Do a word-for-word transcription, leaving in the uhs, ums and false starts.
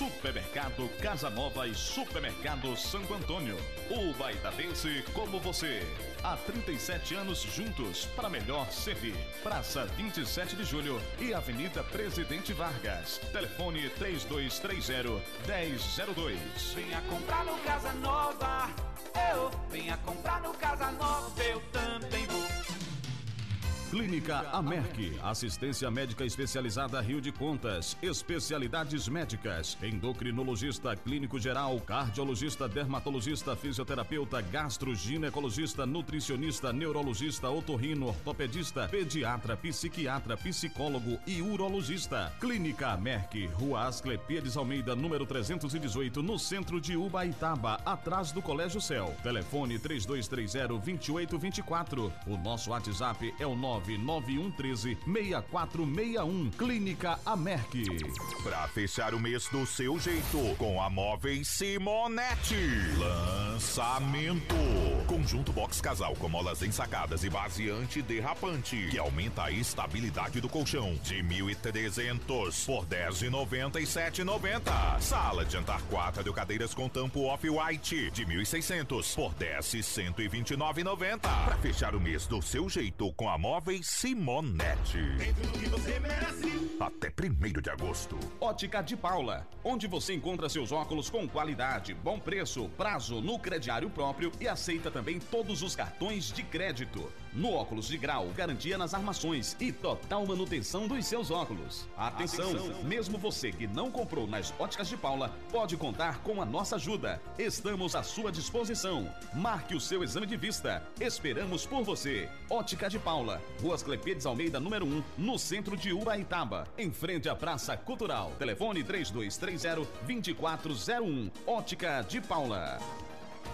Supermercado Casa Nova e Supermercado Santo Antônio. Uba Itabense como você. Há trinta e sete anos juntos para melhor servir. Praça vinte e sete de Julho e Avenida Presidente Vargas. Telefone três dois três zero, um zero zero dois. Venha comprar no Casa Nova. Eu venha comprar no Casa Nova. Eu também vou. Clínica Amerc, assistência médica especializada Rio de Contas, especialidades médicas, endocrinologista, clínico geral, cardiologista, dermatologista, fisioterapeuta, gastroginecologista, nutricionista, neurologista, otorrino, ortopedista, pediatra, psiquiatra, psicólogo e urologista. Clínica Amerc, Rua Asclepíades Almeida, número trezentos e dezoito, no centro de Ubaitaba, atrás do Colégio Céu. Telefone três dois três zero, dois oito dois quatro. O nosso WhatsApp é o nove nove um um três, seis quatro seis um. Clínica Amerc. Pra fechar o mês do seu jeito, com a Móveis Simonetti. Lançamento. Conjunto box casal com molas ensacadas e base antiderrapante, que aumenta a estabilidade do colchão, de mil e trezentos por dez de noventa e sete reais e noventa centavos. Sala de jantar quatro cadeiras com tampo off-white, de mil e seiscentos por dez de cento e vinte e nove reais e noventa centavos. Pra fechar o mês do seu jeito com a Móveis Simonetti. Tem tudo que você merece. Até primeiro de agosto. Ótica de Paula, onde você encontra seus óculos com qualidade, bom preço, prazo no crediário próprio e aceita também todos os cartões de crédito. No óculos de grau, garantia nas armações e total manutenção dos seus óculos. Atenção, Atenção, mesmo você que não comprou nas Óticas de Paula, pode contar com a nossa ajuda. Estamos à sua disposição. Marque o seu exame de vista. Esperamos por você. Ótica de Paula, Rua Asclepíades Almeida, número um, no centro de Ubaitaba, em frente à Praça Cultural. Telefone três dois três zero, dois quatro zero um. Ótica de Paula.